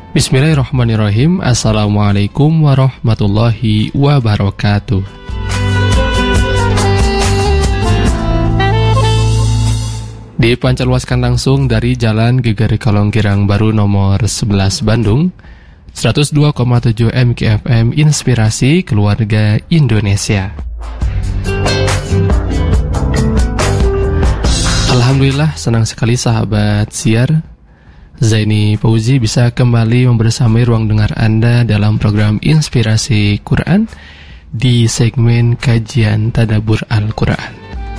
Bismillahirrahmanirrahim. Assalamualaikum warahmatullahi wabarakatuh. Dipancarluaskan langsung dari Jalan Gegari Kalonggirang Baru nomor 11 Bandung, 102,7 MKFM Inspirasi Keluarga Indonesia. Alhamdulillah, senang sekali sahabat siar, Zaini Fauzi bisa kembali membersamai ruang dengar Anda dalam program Inspirasi Quran di segmen kajian Tadabbur Al-Quran.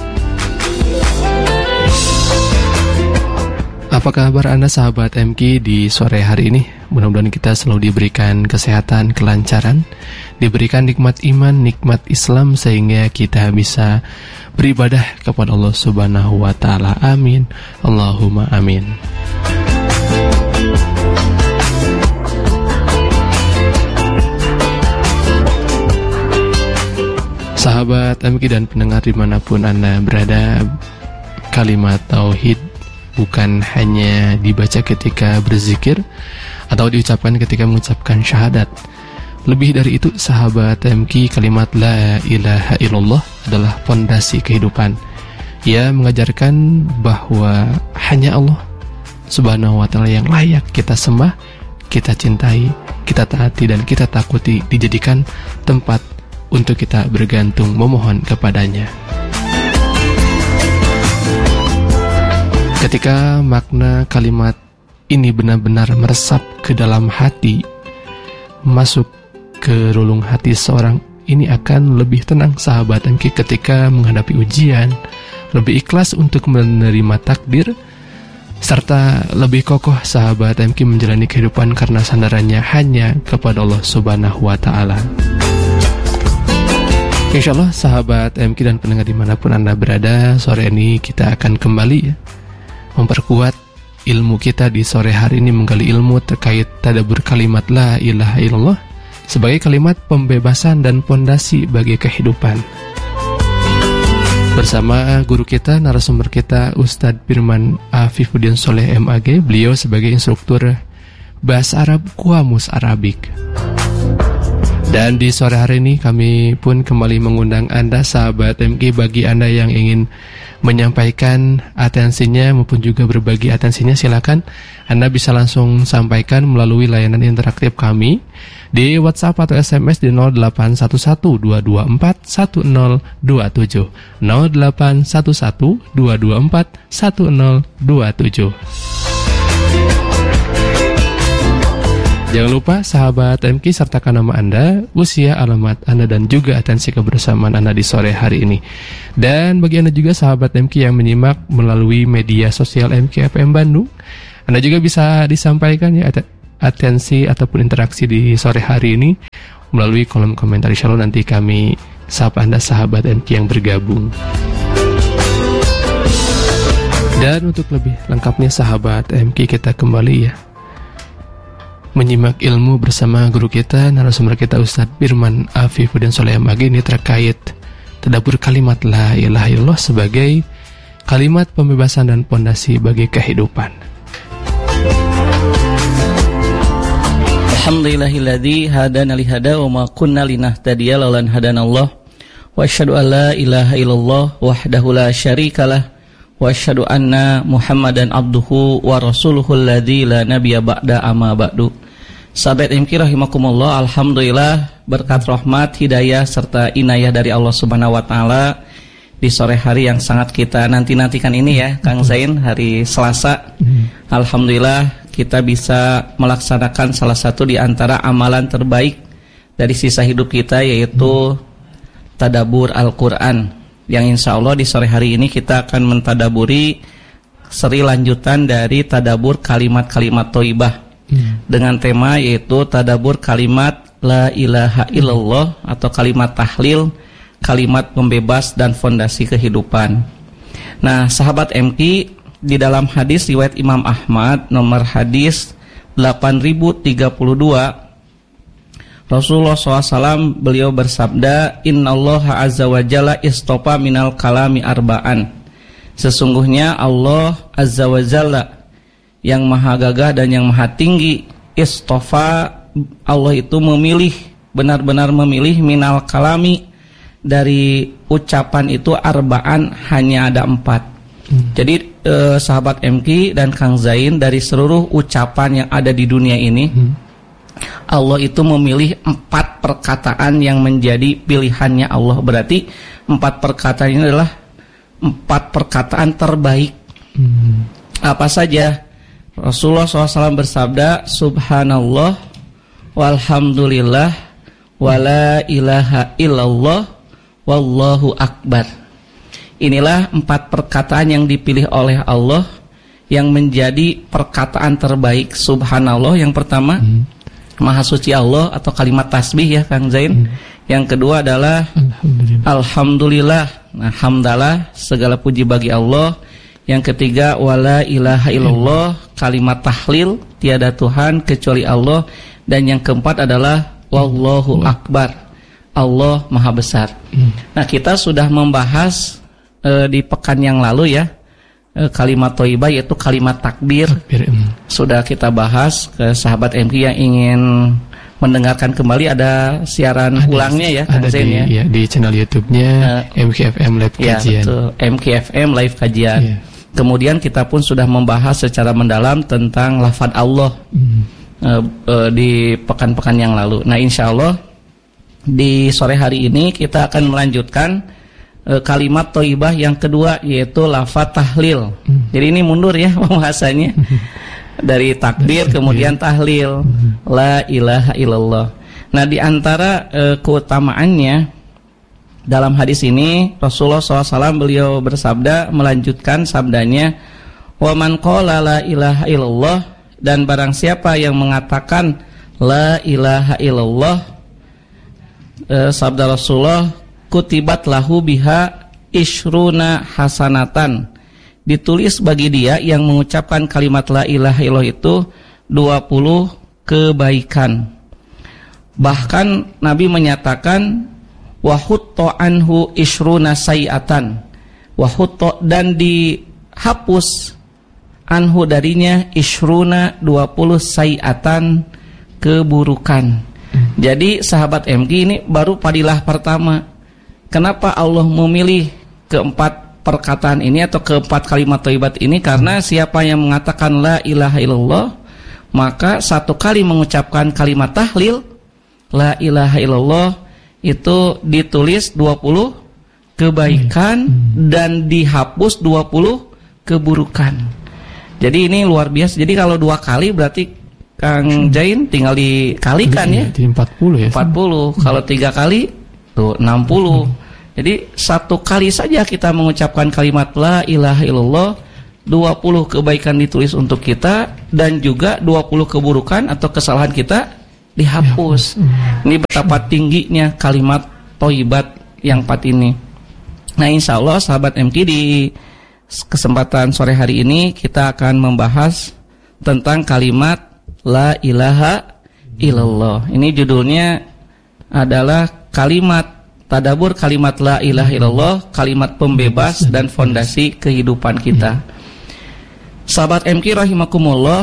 Apa kabar Anda sahabat MK di sore hari ini? Mudah-mudahan kita selalu diberikan kesehatan, kelancaran, diberikan nikmat iman, nikmat Islam, sehingga kita bisa beribadah kepada Allah Subhanahu wa Ta'ala. Amin. Allahumma amin. Sahabat MK dan pendengar dimanapun Anda berada, kalimat tauhid bukan hanya dibaca ketika berzikir atau diucapkan ketika mengucapkan syahadat. Lebih dari itu sahabat MK, kalimat la ilaha illallah adalah fondasi kehidupan. Ia mengajarkan bahwa hanya Allah Subhanahu wa Ta'ala yang layak kita sembah, kita cintai, kita taati, dan kita takuti, dijadikan tempat untuk kita bergantung memohon kepadanya. Ketika makna kalimat ini benar-benar meresap ke dalam hati, masuk ke relung hati seorang, ini akan lebih tenang sahabat MK ketika menghadapi ujian, lebih ikhlas untuk menerima takdir, serta lebih kokoh sahabat MK menjalani kehidupan karena sandarannya hanya kepada Allah Subhanahu wa Ta'ala. Insyaallah sahabat MK dan pendengar dimanapun Anda berada, sore ini kita akan kembali memperkuat ilmu kita di sore hari ini, menggali ilmu terkait tadabbur kalimat la ilaha illallah sebagai kalimat pembebasan dan pondasi bagi kehidupan. Bersama guru kita, narasumber kita, Ustadz Firman Afifuddin Soleh MAG, beliau sebagai instruktur bahasa Arab Qamus Arabik. Dan di sore hari ini kami pun kembali mengundang Anda sahabat MK, bagi Anda yang ingin menyampaikan atensinya maupun juga berbagi atensinya, silakan Anda bisa langsung sampaikan melalui layanan interaktif kami di WhatsApp atau SMS di 0811-224-1027 0811-224-1027. Jangan lupa sahabat MK sertakan nama Anda, usia, alamat Anda, dan juga atensi kebersamaan Anda di sore hari ini. Dan bagi Anda juga sahabat MK yang menyimak melalui media sosial MKFM Bandung, Anda juga bisa disampaikan ya atensi ataupun interaksi di sore hari ini melalui kolom komentar. Insyaallah nanti kami sapa Anda sahabat MK yang bergabung. Dan untuk lebih lengkapnya sahabat MK, kita kembali ya menyimak ilmu bersama guru kita, narasumber kita, Ustadz Firman Afifuddin Soleh MAG, ini terkait tadabbur kalimat la ilaha illallah sebagai kalimat pembebasan dan pondasi bagi kehidupan. Alhamdulillahilladzi hadana li hada wa ma kunna linahtadiya laulan hadanallah, wa asyhadu an la ilaha illallah wahdahu la syarikalah, wa asyhadu anna Muhammadan abduhu wa rasuluhu alladzi la nabiyya ba'da amma ba'du. Sahabat MK rahimakumullah, alhamdulillah berkat rahmat, hidayah serta inayah dari Allah Subhanahu wa Ta'ala di sore hari yang sangat kita nanti-nantikan ini ya Kang Zain, hari Selasa. Alhamdulillah kita bisa melaksanakan salah satu di antara amalan terbaik dari sisa hidup kita, yaitu tadabbur Al-Quran, yang insya Allah di sore hari ini kita akan mentadaburi seri lanjutan dari tadabbur kalimat-kalimat thayyibah dengan tema yaitu tadabbur kalimat la ilaha illallah atau kalimat tahlil, kalimat pembebas dan fondasi kehidupan. Nah sahabat MK, di dalam hadis riwayat Imam Ahmad nomor hadis 8032, Rasulullah SAW beliau bersabda, Innallaha azza wa jalla istofa minal kalami arba'an. Sesungguhnya Allah azza wa jalla yang maha gagah dan yang maha tinggi, istofa, Allah itu memilih, benar-benar memilih, minal kalami, dari ucapan itu arba'an, hanya ada 4. Jadi sahabat MQ dan Kang Zain, dari seluruh ucapan yang ada di dunia ini, Allah itu memilih 4 perkataan yang menjadi pilihannya Allah. Berarti 4 perkataan ini adalah 4 perkataan terbaik. Apa saja? Rasulullah SAW bersabda, Subhanallah, walhamdulillah, wala ilaha illallah, wallahu akbar. Inilah 4 perkataan yang dipilih oleh Allah yang menjadi perkataan terbaik. Subhanallah yang pertama, Maha suci Allah atau kalimat tasbih ya Kang Zain. Yang kedua adalah Alhamdulillah. Nah, hamdalah, segala puji bagi Allah. Yang ketiga, wala ilaha illallah, kalimat tahlil, tiada Tuhan kecuali Allah. Dan yang keempat adalah wallahu akbar, Allah maha besar. Nah, kita sudah membahas di pekan yang lalu ya, kalimat thayyibah yaitu kalimat takbir. Sudah kita bahas. Ke sahabat MQ yang ingin mendengarkan kembali, ada siaran ulangnya ya, ada di channel YouTube-nya MQFM Live Kajian. Ya, MQFM Live Kajian. Kemudian kita pun sudah membahas secara mendalam tentang lafaz Allah di pekan-pekan yang lalu. Nah, insya Allah di sore hari ini kita akan melanjutkan kalimat thayyibah yang kedua, yaitu lafaz tahlil. Jadi ini mundur ya pembahasannya. Dari takbir kemudian tahlil, la ilaha illallah. Nah, di antara keutamaannya dalam hadis ini, Rasulullah SAW beliau bersabda, melanjutkan sabdanya, wa man qala la ilaha illallah, dan barang siapa yang mengatakan la ilaha illallah, sabda Rasulullah, kutibat lahu biha ishruna hasanatan, ditulis bagi dia yang mengucapkan kalimat la ilaha illallah itu 20 kebaikan. Bahkan Nabi menyatakan wahutto anhu ishruna sayiatan, wahutto, dan dihapus anhu darinya ishruna 20 sayiatan, keburukan. Jadi sahabat MQ ini baru fadilah pertama. Kenapa Allah memilih keempat perkataan ini atau keempat kalimat thayyibat ini? Karena siapa yang mengatakan la ilaha illallah, maka satu kali mengucapkan kalimat tahlil la ilaha illallah itu ditulis 20 kebaikan dan dihapus 20 keburukan. Jadi ini luar biasa. Jadi kalau 2 kali berarti Kang Zain tinggal dikalikan ya. Jadi 40 ya. 40. Kalau 3 kali tuh 60. Jadi 1 kali saja kita mengucapkan kalimat la ilaha illallah, 20 kebaikan ditulis untuk kita dan juga 20 keburukan atau kesalahan kita dihapus. Ini betapa tingginya kalimat thayyibat yang 4 ini. Nah, insya Allah sahabat MQ di kesempatan sore hari ini kita akan membahas tentang kalimat la ilaha illallah. Ini judulnya adalah kalimat tadabbur, kalimat la ilaha illallah, kalimat pembebas dan fondasi kehidupan kita. Sahabat MQ rahimakumullah,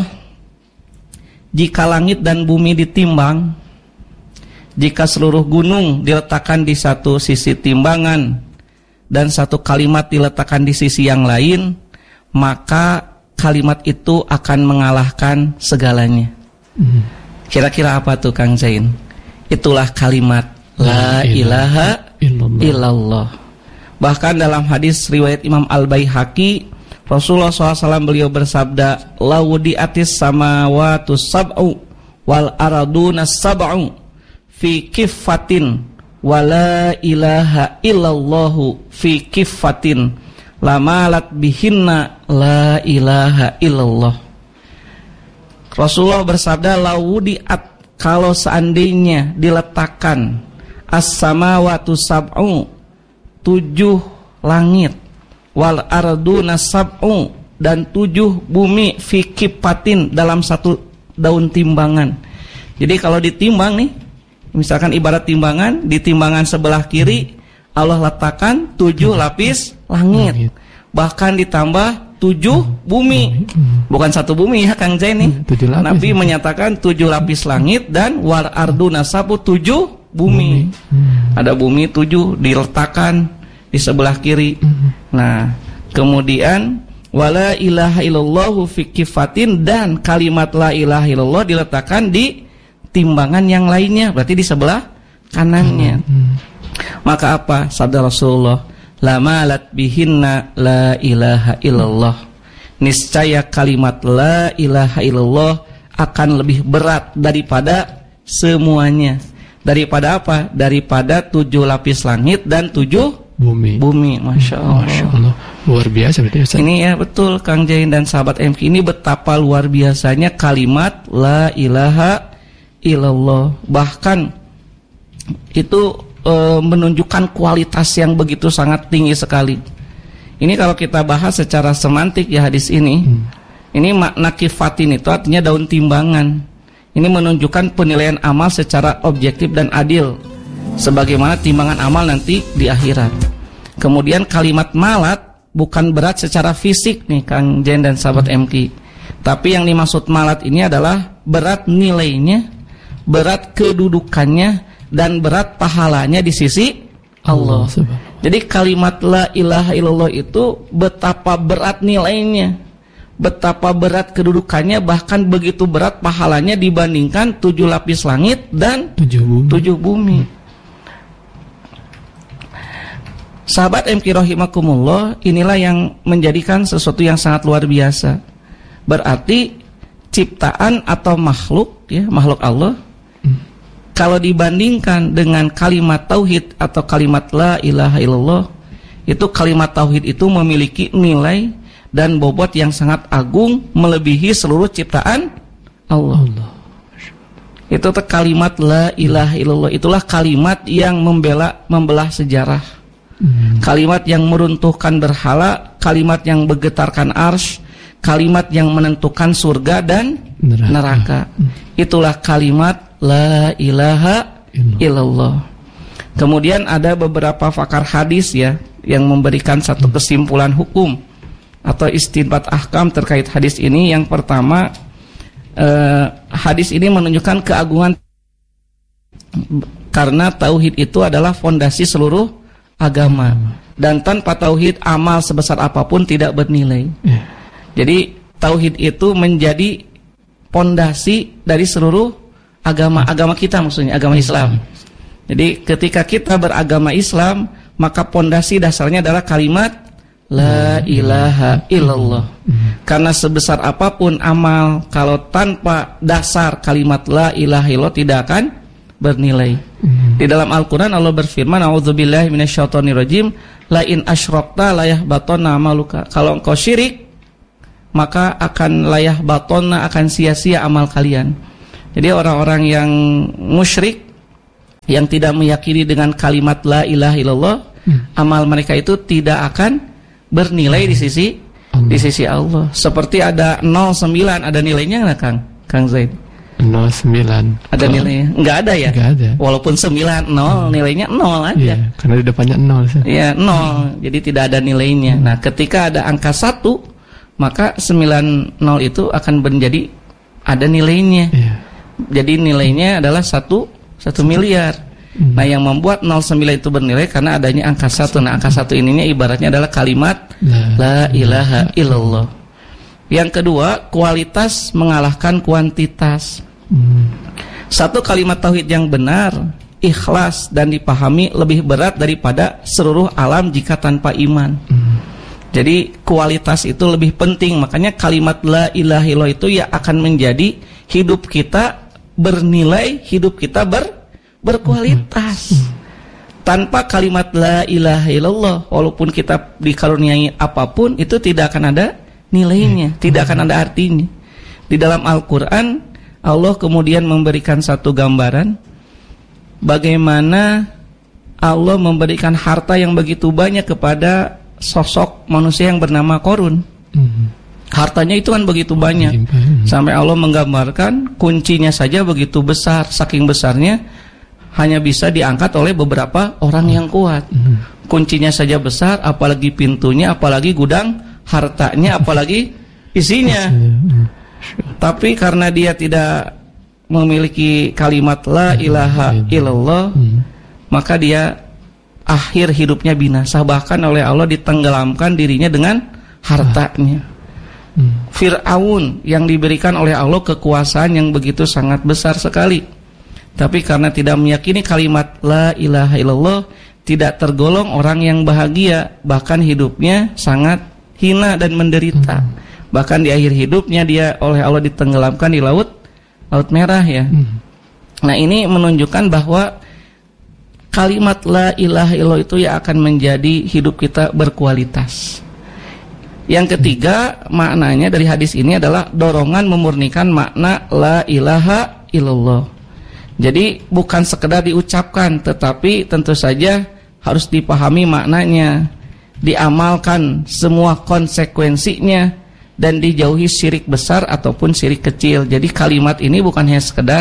jika langit dan bumi ditimbang, jika seluruh gunung diletakkan di satu sisi timbangan dan satu kalimat diletakkan di sisi yang lain, maka kalimat itu akan mengalahkan segalanya. Kira-kira apa tuh Kang Zain? Itulah kalimat la ilaha illallah. Bahkan dalam hadis riwayat Imam Al-Baihaqi, Rasulullah SAW beliau bersabda, lawudiatis samawatu sab'u wal araduna sab'u fi kiffatin wala ilaha illallahu fi kiffatin lamalat bihinna la ilaha illallah. Rasulullah bersabda, lawudiat, kalau seandainya diletakkan as-samawatu sab'u, 7 langit, wal arduna sab'u, dan 7 bumi, fi kifatin, dalam satu daun timbangan. Jadi kalau ditimbang nih, misalkan ibarat timbangan, di timbangan sebelah kiri Allah letakkan 7 lapis langit. Bahkan ditambah 7 bumi. Bukan satu bumi ya Kang Zain nih. Nabi menyatakan 7 lapis langit dan wal arduna sabu 7 bumi. Ada bumi 7 diletakkan di sebelah kiri. Nah, kemudian wala ilaha illallahu fi kifatin, dan kalimat la ilaha illallah diletakkan di timbangan yang lainnya, berarti di sebelah kanannya. Maka apa? Sabda Rasulullah, la malat bihinna la ilaha illallah. Niscaya kalimat la ilaha illallah akan lebih berat daripada semuanya. Daripada apa? Daripada 7 lapis langit dan 7 bumi. Masya Allah. Luar biasa berarti Ustaz. Ini ya betul Kang Jain dan sahabat MK, ini betapa luar biasanya kalimat la ilaha illallah. Bahkan itu menunjukkan kualitas yang begitu sangat tinggi sekali. Ini kalau kita bahas secara semantik ya hadis ini. Ini makna kifatin itu artinya daun timbangan. Ini menunjukkan penilaian amal secara objektif dan adil, sebagaimana timbangan amal nanti di akhirat. Kemudian kalimat malat bukan berat secara fisik nih Kang Jen dan sahabat MK. Tapi yang dimaksud malat ini adalah berat nilainya, berat kedudukannya, dan berat pahalanya di sisi Allah. Jadi kalimat la ilaha illallah itu betapa berat nilainya, betapa berat kedudukannya, bahkan begitu berat pahalanya dibandingkan 7 lapis langit dan 7 bumi. Sahabat MK rahimakumullah, inilah yang menjadikan sesuatu yang sangat luar biasa. Berarti ciptaan atau makhluk ya, makhluk Allah, kalau dibandingkan dengan kalimat tauhid atau kalimat la ilaha illallah, itu kalimat tauhid itu memiliki nilai dan bobot yang sangat agung, melebihi seluruh ciptaan Allah. Itu kalimat la ilaha illallah, itulah kalimat yang membelah sejarah. Kalimat yang meruntuhkan berhala, kalimat yang bergetarkan arsy, kalimat yang menentukan surga dan neraka. Itulah kalimat la ilaha illallah. Kemudian ada beberapa pakar hadis ya yang memberikan satu kesimpulan hukum atau istinbat ahkam terkait hadis ini. Yang pertama, hadis ini menunjukkan keagungan karena tauhid itu adalah fondasi seluruh agama, dan tanpa tauhid amal sebesar apapun tidak bernilai. Jadi tauhid itu menjadi fondasi dari seluruh agama kita, maksudnya agama Islam. Jadi ketika kita beragama Islam, maka fondasi dasarnya adalah kalimat la ilaha illallah. Karena sebesar apapun amal, kalau tanpa dasar kalimat la ilaha illallah tidak akan bernilai. Di dalam Al-Quran Allah berfirman, a'udzubillahi minasyaitonirrajim, la in asyrakta la yahbatanna amaluka. Kalau engkau syirik, maka akan la yahbatanna, akan sia-sia amal kalian. Jadi orang-orang yang musyrik, yang tidak meyakini dengan kalimat la ilaha illallah, amal mereka itu tidak akan bernilai di sisi Allah. Seperti ada 09, ada nilainya nggak Kang Zaid? 09 ada nilainya? Nggak ada ya? Nggak ada. Walaupun 9, nilainya 0 aja. Iya, karena di depannya 0. Iya, 0. Jadi tidak ada nilainya. Nah, ketika ada angka 1, maka 90 itu akan menjadi ada nilainya. Iya. Jadi nilainya adalah 1 miliar. Nah, yang membuat 09 itu bernilai karena adanya angka 1. Nah, angka 1 ininya ibaratnya adalah kalimat la ilaha illallah. Yang kedua, kualitas mengalahkan kuantitas. Satu kalimat tauhid yang benar, ikhlas dan dipahami lebih berat daripada seluruh alam jika tanpa iman. Jadi kualitas itu lebih penting. Makanya kalimat la ilaha illallah itu ya akan menjadi hidup kita bernilai, hidup kita berkualitas. Tanpa kalimat la ilaha illallah, walaupun kita dikaruniai apapun, itu tidak akan ada nilainya, tidak akan ada artinya. Di dalam Al-Quran, Allah kemudian memberikan satu gambaran bagaimana Allah memberikan harta yang begitu banyak kepada sosok manusia yang bernama Qarun. Hartanya itu kan begitu banyak, sampai Allah menggambarkan kuncinya saja begitu besar, saking besarnya hanya bisa diangkat oleh beberapa orang yang kuat. Kuncinya saja besar, apalagi pintunya, apalagi gudang hartanya apalagi isinya. Tapi karena dia tidak memiliki kalimat la ilaha illallah, maka dia akhir hidupnya binasa, bahkan oleh Allah ditenggelamkan dirinya dengan hartanya. Fir'aun yang diberikan oleh Allah kekuasaan yang begitu sangat besar sekali, tapi karena tidak meyakini kalimat la ilaha illallah, tidak tergolong orang yang bahagia, bahkan hidupnya sangat hina dan menderita. Bahkan di akhir hidupnya dia oleh Allah ditenggelamkan di laut merah ya. Nah, ini menunjukkan bahwa kalimat la ilaha illallah itu ya akan menjadi hidup kita berkualitas. Yang ketiga, maknanya dari hadis ini adalah dorongan memurnikan makna la ilaha illallah. Jadi bukan sekedar diucapkan, tetapi tentu saja harus dipahami maknanya, diamalkan semua konsekuensinya, dan dijauhi syirik besar ataupun syirik kecil. Jadi kalimat ini bukan hanya sekedar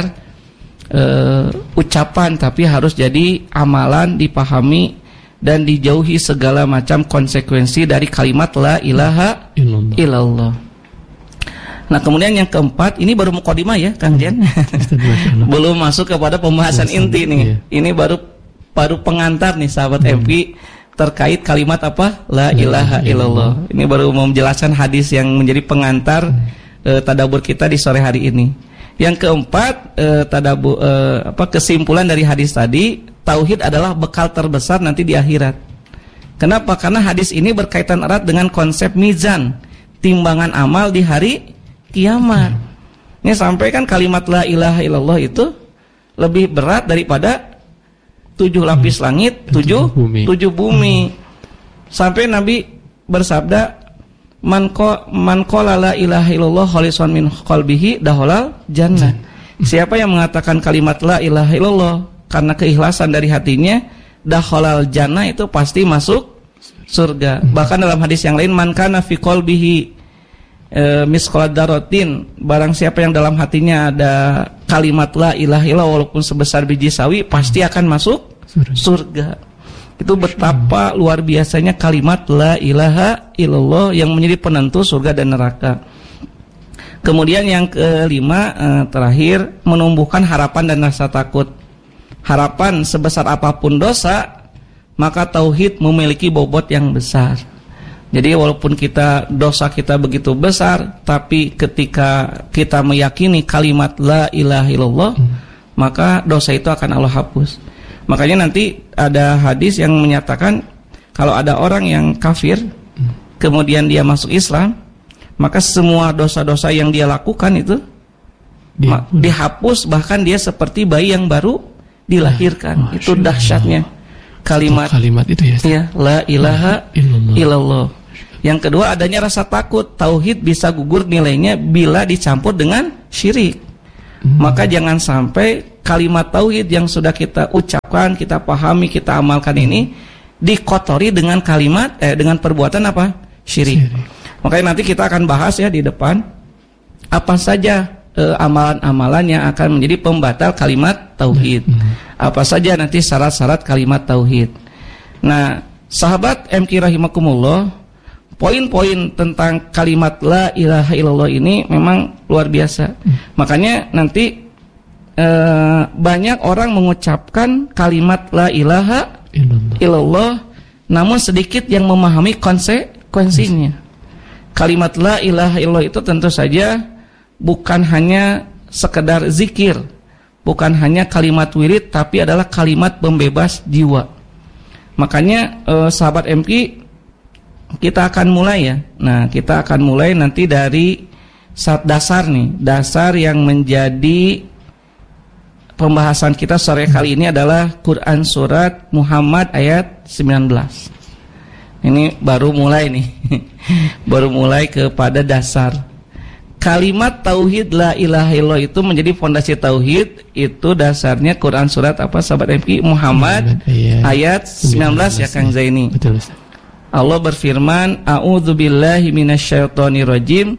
ucapan, tapi harus jadi amalan, dipahami dan dijauhi segala macam konsekuensi dari kalimat la ilaha illallah. Nah, kemudian yang keempat, ini baru mukadimah ya Kang Jen. Belum masuk kepada pembahasan inti nih. Ini baru pengantar nih sahabat MP terkait kalimat apa? La ilaha illallah. Ini baru mau menjelaskan hadis yang menjadi pengantar tadabbur kita di sore hari ini. Yang keempat, kesimpulan dari hadis tadi, tauhid adalah bekal terbesar nanti di akhirat. Kenapa? Karena hadis ini berkaitan erat dengan konsep mizan, timbangan amal di hari kiamat. Ini sampaikan kalimat la ilaha illallah itu lebih berat daripada 7 lapis langit, 7 bumi. Sampai Nabi bersabda, man qala la ilaha illallah khalisan min qalbihi dakhalal jannah. Siapa yang mengatakan kalimat la ilaha illallah karena keikhlasan dari hatinya, dakhalal jannah, itu pasti masuk surga. Bahkan dalam hadis yang lain, man kana fi qalbihi misqal dzarratin, barang siapa yang dalam hatinya ada kalimat la ilaha illallah walaupun sebesar biji sawi, pasti akan masuk surga. Itu betapa luar biasanya kalimat la ilaha illallah yang menjadi penentu surga dan neraka. Kemudian yang kelima, terakhir, menumbuhkan harapan dan rasa takut. Harapan sebesar apapun dosa, maka tauhid memiliki bobot yang besar. Jadi walaupun dosa kita begitu besar, tapi ketika kita meyakini kalimat la ilaha illallah, maka dosa itu akan Allah hapus. Makanya nanti ada hadis yang menyatakan kalau ada orang yang kafir kemudian dia masuk Islam, maka semua dosa-dosa yang dia lakukan itu dihapus, bahkan dia seperti bayi yang baru dilahirkan. Itu dahsyatnya kalimat itu ya, la ilaha illallah. Yang kedua, adanya rasa takut. Tauhid bisa gugur nilainya bila dicampur dengan syirik. Maka jangan sampai kalimat tauhid yang sudah kita ucapkan, kita pahami, kita amalkan ini dikotori dengan dengan perbuatan apa? Syirik. Makanya nanti kita akan bahas ya di depan apa saja amalan-amalan yang akan menjadi pembatal kalimat tauhid. Apa saja nanti syarat-syarat kalimat tauhid. Nah, sahabat MK rahimakumullah, poin-poin tentang kalimat la ilaha illallah ini memang luar biasa. Makanya nanti banyak orang mengucapkan kalimat la ilaha illallah, namun sedikit yang memahami konsekuensinya. Kalimat la ilaha illallah itu tentu saja bukan hanya sekedar zikir, bukan hanya kalimat wirid, tapi adalah kalimat pembebas jiwa. Makanya sahabat MK, kita akan mulai ya. Nah, kita akan mulai nanti dari dasar nih. Dasar yang menjadi pembahasan kita sore kali ini adalah Quran surat Muhammad ayat 19. Ini baru mulai nih. Baru mulai kepada dasar. Kalimat tauhid la ilaha illallah itu menjadi fondasi tauhid. Itu dasarnya Quran surat apa sahabat MK? Muhammad ayat 19 ya Kang Zaini. Betul Ustaz. Allah berfirman, a'udzubillahi minasyaitonirrajim,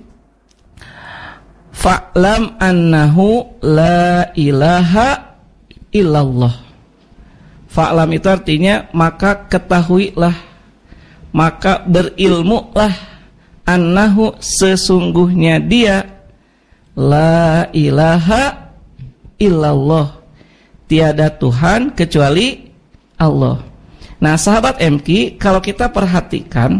fa'lam annahu la ilaha illallah. Fa'lam itu artinya maka ketahuilah, maka berilmulah, annahu sesungguhnya dia la ilaha illallah, tiada Tuhan kecuali Allah. Nah, sahabat MQ, kalau kita perhatikan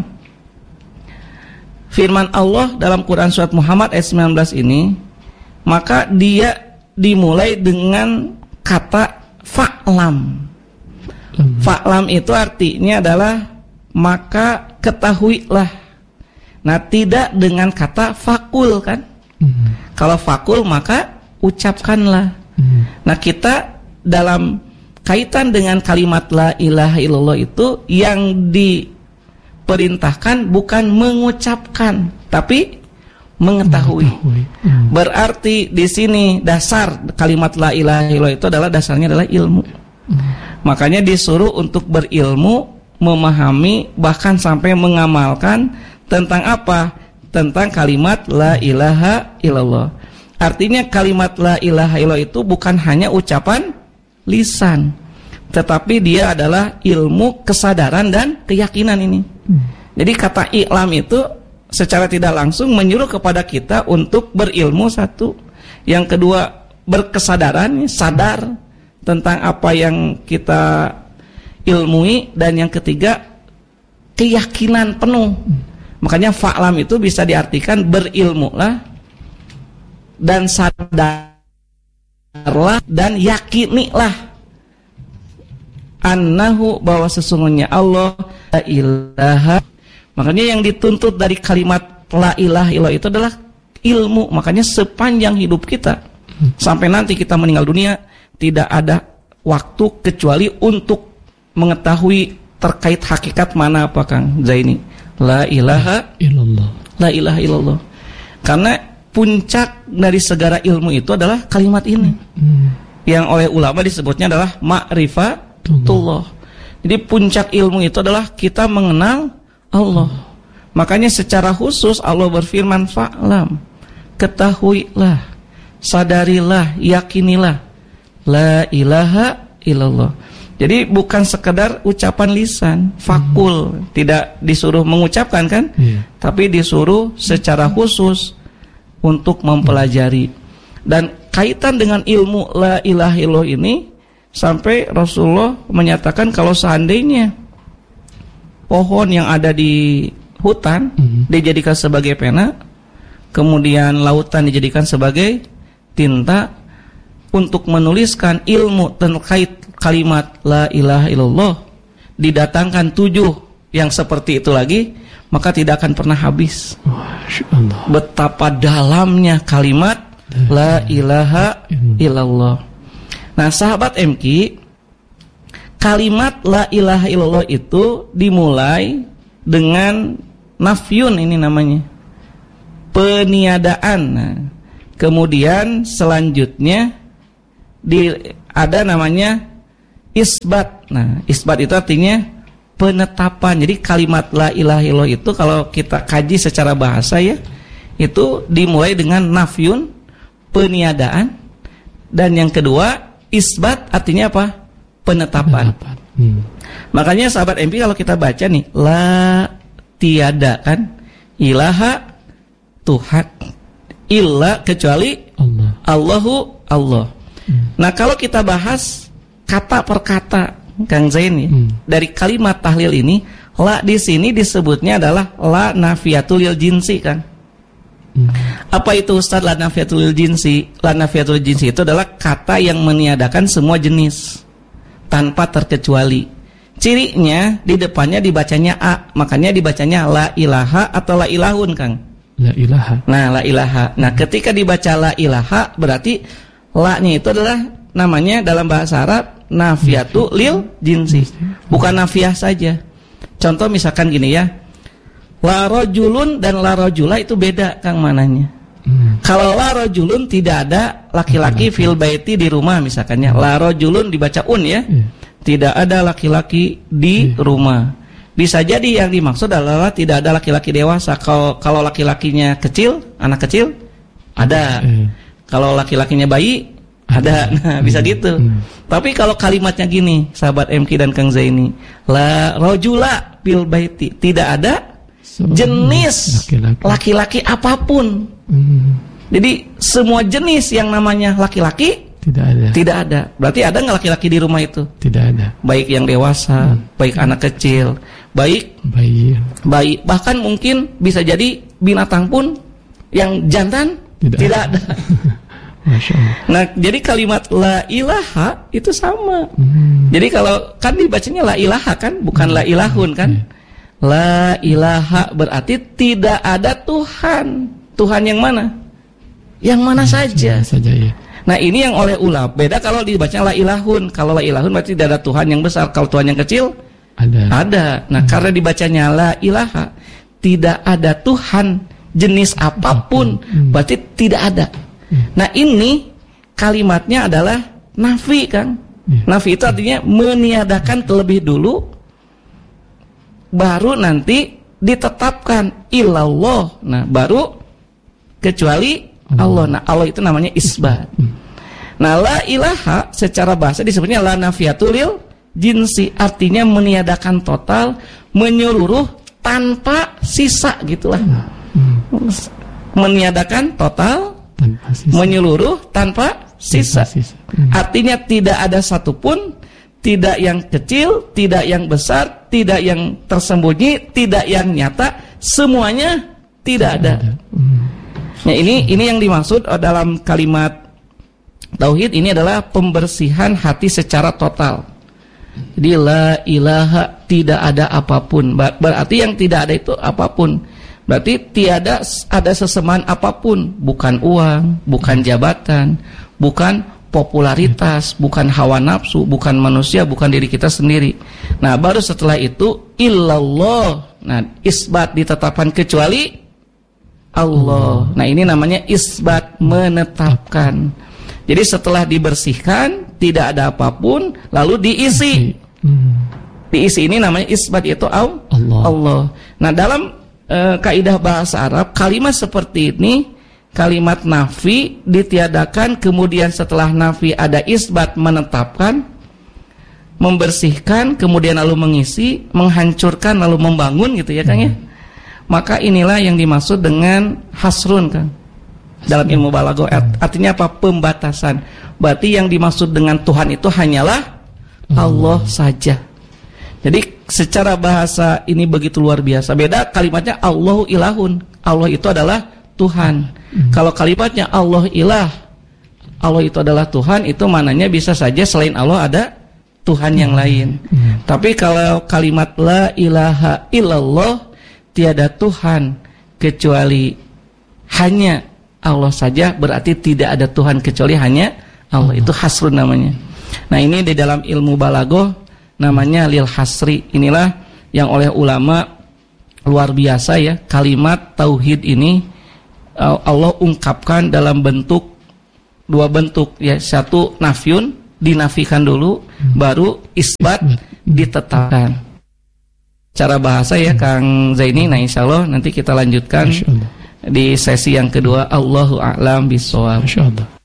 firman Allah dalam Quran surat Muhammad ayat 19 ini, maka dia dimulai dengan kata fa'lam. Fa'lam itu artinya adalah maka ketahuilah. Nah, tidak dengan kata fakul kan? Kalau fakul maka ucapkanlah. Nah, kita dalam kaitan dengan kalimat la ilaha illallah itu yang diperintahkan bukan mengucapkan, tapi mengetahui. Berarti di sini dasar kalimat la ilaha illallah itu adalah dasarnya adalah ilmu. Makanya disuruh untuk berilmu, memahami, bahkan sampai mengamalkan tentang apa? Tentang kalimat la ilaha illallah. Artinya kalimat la ilaha illallah itu bukan hanya ucapan lisan, tetapi dia adalah ilmu, kesadaran, dan keyakinan ini. Jadi kata i'lam itu secara tidak langsung menyuruh kepada kita untuk berilmu satu. Yang kedua, berkesadaran, sadar tentang apa yang kita ilmui. Dan yang ketiga, keyakinan penuh. Makanya fa'lam itu bisa diartikan berilmulah dan sadarlah dan yakinilah annahu, bahwa sesungguhnya Allah la ilaha. Makanya yang dituntut dari kalimat la ilaha illallah itu adalah ilmu. Makanya sepanjang hidup kita sampai nanti kita meninggal dunia, tidak ada waktu kecuali untuk mengetahui terkait hakikat mana apa, Kang Zaini, la ilaha illallah. La ilaha illallah. Karena puncak dari segala ilmu itu adalah kalimat ini. Yang oleh ulama disebutnya adalah ma'rifatullah. Jadi puncak ilmu itu adalah kita mengenal Allah. Makanya secara khusus Allah berfirman fa'lam, ketahuilah, sadarilah, yakinilah la ilaha illallah. Jadi bukan sekedar ucapan lisan, fakul, tidak disuruh mengucapkan kan, tapi disuruh secara khusus untuk mempelajari. Dan kaitan dengan ilmu la ilaha illallah ini, sampai Rasulullah menyatakan kalau seandainya pohon yang ada di hutan dijadikan sebagai pena, kemudian lautan dijadikan sebagai tinta untuk menuliskan ilmu terkait kalimat la ilaha illallah, didatangkan 7 yang seperti itu lagi, maka tidak akan pernah habis. Betapa dalamnya kalimat la ilaha illallah. Nah, sahabat MQ, kalimat la ilaha illallah itu dimulai dengan nafyun, ini namanya peniadaan. Nah, kemudian selanjutnya ada namanya isbat. Nah, isbat itu artinya penetapan. Jadi kalimat la ilaha illallah itu kalau kita kaji secara bahasa ya, itu dimulai dengan nafyun, peniadaan, dan yang kedua isbat artinya apa? Penetapan. Makanya sahabat MP kalau kita baca nih, la tiada kan, ilaha Tuhan, illa kecuali Allah, Allahu Allah. Nah, kalau kita bahas kata per kata, Kang Zaini, dari kalimat tahlil ini, la di sini disebutnya adalah la nafiyatul lil jinsi, kan? Apa itu Ustaz la nafiyatul lil jinsi? La nafiyatul lil jinsi itu adalah kata yang meniadakan semua jenis tanpa terkecuali. Cirinya di depannya dibacanya a, makanya dibacanya la ilaha atau la ilahun, Kang. La ilaha. Nah, la ilaha. Nah, ketika dibaca la ilaha berarti la-nya itu adalah namanya dalam bahasa Arab nafiyatu lil jinsi, bukan nafiyah saja. Contoh misalkan gini ya, la rajulun dan la rajula itu beda, Kang, mananya. Kalau la rajulun tidak ada laki-laki fil baiti di rumah misalkannya, la rajulun dibaca ya, tidak ada laki-laki di rumah. Bisa jadi yang dimaksud adalah tidak ada laki-laki dewasa. Kalau laki-lakinya kecil, anak kecil ada. Kalau laki-lakinya bayi ada. Nah, bisa gitu. Tapi kalau kalimatnya gini, sahabat MQ dan Kang Zaini, la rajula bil baiti, tidak ada jenis laki-laki apapun. Jadi semua jenis yang namanya laki-laki tidak ada. Berarti ada nggak laki-laki di rumah itu? Tidak ada. Baik yang dewasa, baik anak kecil, baik bayi, bahkan mungkin bisa jadi binatang pun yang jantan tidak ada. Masya Allah. Nah, jadi kalimat la ilaha itu sama. Jadi kalau kan dibacanya la ilaha kan, bukan la ilahun kan? La ilaha berarti tidak ada Tuhan. Tuhan yang mana? Yang mana saja. Ya. Nah, ini yang oleh ulama. Beda kalau dibaca la ilahun. Kalau la ilahun berarti tidak ada Tuhan yang besar. Kalau Tuhan yang kecil ada. Nah, karena dibacanya la ilaha, tidak ada Tuhan jenis apapun, berarti tidak ada. Nah, ini kalimatnya adalah nafi, Kang. Nafi itu artinya meniadakan terlebih dulu, baru nanti ditetapkan illallah. Nah, baru kecuali Allah. Nah, Allah itu namanya isbat. Nah, la ilaha secara bahasa disebutnya la nafiyatul lil jinsi, artinya meniadakan total, menyeluruh tanpa sisa gitulah. Meniadakan total, menyeluruh tanpa sisa. Artinya tidak ada satupun, tidak yang kecil, tidak yang besar, tidak yang tersembunyi, tidak yang nyata, semuanya tidak ada. Nah, ini yang dimaksud dalam kalimat tauhid ini adalah pembersihan hati secara total. Jadi la ilaha, tidak ada apapun. Berarti yang tidak ada itu apapun. Berarti tiada ada sesamaan apapun, bukan uang, bukan jabatan, bukan popularitas, bukan hawa nafsu, bukan manusia, bukan diri kita sendiri. Nah, baru setelah itu illallah. Nah, isbat ditetapkan kecuali Allah. Nah, ini namanya isbat, menetapkan. Jadi setelah dibersihkan, tidak ada apapun, lalu diisi. Diisi ini namanya isbat, yaitu Allah. Nah, dalam kaidah bahasa Arab, kalimat seperti ini, kalimat nafi ditiadakan, kemudian setelah nafi ada isbat, menetapkan, membersihkan, kemudian lalu mengisi, menghancurkan, lalu membangun gitu ya, Kang ya. Maka inilah yang dimaksud dengan hasrun, Kang. Dalam ilmu balaghah artinya apa? Pembatasan. Berarti yang dimaksud dengan Tuhan itu hanyalah Allah saja. Jadi secara bahasa ini begitu luar biasa. Beda kalimatnya Allahu ilahun. Allah itu adalah Tuhan. Kalau kalimatnya Allah ilah, Allah itu adalah Tuhan, itu mananya bisa saja selain Allah ada Tuhan yang lain. Tapi kalau kalimat la ilaha illallah, tiada Tuhan kecuali hanya Allah saja, berarti tidak ada Tuhan kecuali hanya Allah. Itu hasrun namanya. Nah, ini di dalam ilmu balaghah namanya lil hasri. Inilah yang oleh ulama luar biasa ya, kalimat tauhid ini Allah ungkapkan dalam bentuk dua bentuk ya. Satu nafyun, dinafikan dulu, baru isbat, ditetapkan. Cara bahasa ya Kang Zaini. Nah, insyaallah nanti kita lanjutkan di sesi yang kedua. Allahu a'lam bishawab.